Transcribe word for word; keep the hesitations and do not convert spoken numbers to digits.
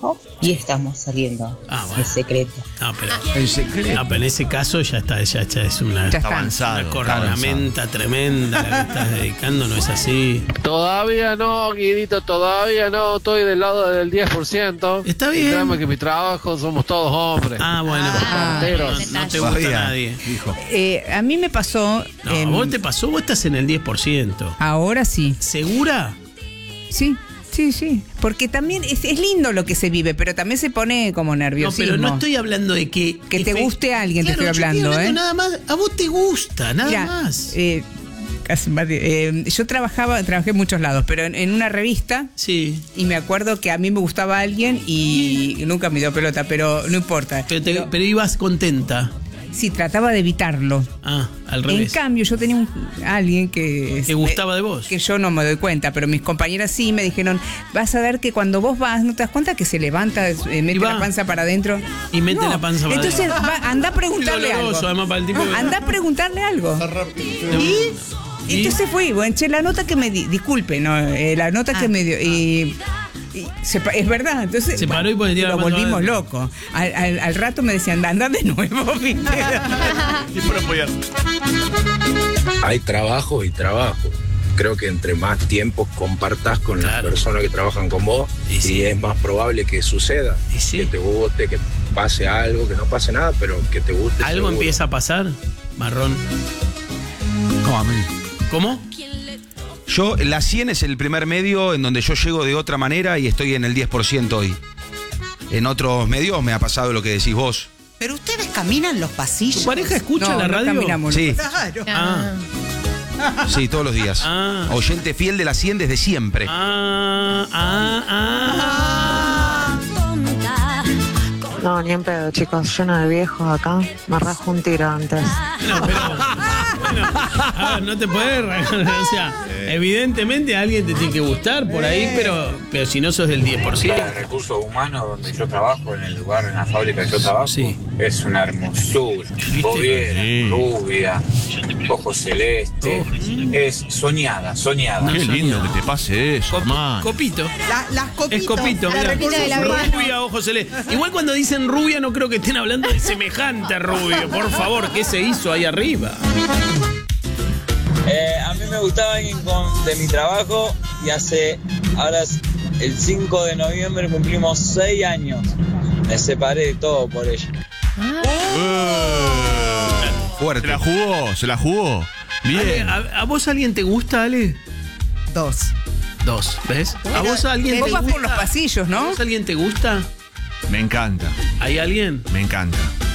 trabajo y estamos saliendo. Ah, bueno. Es secreto. No, pero, En secreto. no, pero en ese caso ya está, ya, ya es una, Ya está. Avanzado. una cornamenta tremenda la que estás dedicando, no es así. Todavía no, Guidito, todavía no. Estoy del lado del diez por ciento. Está bien. Créame que mi trabajo somos todos hombres. Ah, bueno. Ah, no, no, buen no te detalle. gusta Todavía, nadie. dijo. Eh, a mí me pasó. No, en- vos te pasó, vos estás en el diez por ciento. Ahora sí. ¿Segura? Sí, sí, sí. Porque también es, es lindo lo que se vive, pero también se pone como No, nerviosismo. pero no estoy hablando de que... Que te guste a alguien, te Claro, estoy yo hablando, ¿eh? Nada más, a vos te gusta, nada Mira, más. eh, casi más de- eh, yo trabajaba, trabajé en muchos lados, pero en, en una revista. Sí. Y me acuerdo que a mí me gustaba alguien y nunca me dio pelota, pero no importa. Pero, te- pero ibas contenta. Sí, trataba de evitarlo. Ah, al En revés. cambio, yo tenía un, alguien que... ¿Que gustaba de vos? Que yo no me doy cuenta, pero mis compañeras sí me dijeron, vas a ver que cuando vos vas, ¿no te das cuenta que se levanta, eh, mete va. la panza para adentro? Y mete la panza para Entonces, va, anda a preguntarle algo. Doloroso, además, para el tipo que- Anda a preguntarle algo. Y... ¿Y? Entonces fui, bueno, che, la nota que me di, disculpe, no, eh, la nota que me dio, y, y se pa- es verdad, entonces Se paró y pues tiró la lo mano volvimos adentro. loco. Al, al- al rato me decían, anda de nuevo, ¿viste? Y por apoyar. Hay trabajo y trabajo. Creo que entre más tiempo compartas con Claro. las personas que trabajan con vos, Y y sí. es más probable que suceda. Y sí. Que te guste, que pase algo, que no pase nada, pero que te guste. ¿Algo seguro. empieza a pasar? Marrón. ¿Cómo a mí? ¿Cómo? Yo, la cien es el primer medio en donde yo llego de otra manera y estoy en el diez por ciento hoy. En otros medios me ha pasado lo que decís vos. Pero ustedes caminan los pasillos. ¿Tu pareja escucha No, la no radio? caminamos. Sí, Claro. Ah, sí, todos los días. Ah. Oyente fiel de la cien desde siempre. ah, ah, ah. No, ni en pedo, chicos. Lleno de viejos acá. Me rajo un tiro antes. Bueno, pero, bueno, a ver, no te puedes regalar, o sea, evidentemente a alguien te tiene que gustar por ahí, pero, pero si no sos del diez por ciento. El recurso humano donde yo trabajo, en el lugar, en la fábrica que yo trabajo, Sí. es una hermosura. Vos vieras, rubia, ojos celeste, es soñada, soñada. Qué lindo que te pase eso, Cop- hermano. Copito. La- las copitos. Es copito, La mira. repita de la vida. Rubia, ojos celestes. Igual cuando dicen rubia no creo que estén hablando de semejante rubio. Por favor, ¿qué se hizo ahí arriba? Eh, a mí me gustaba alguien con, de mi trabajo y hace, ahora es el cinco de noviembre cumplimos seis años. Me separé de todo por ella. Fuerte. ¿Se la jugó? ¿Se la jugó? Ale, Bien. ¿a, a vos alguien te gusta, Ale? Dos. Dos, ¿ves? ¿A vos alguien Vos te vas gusta? por los pasillos, ¿A ¿no? vos alguien te gusta? Me encanta, ¿Hay alguien? me encanta.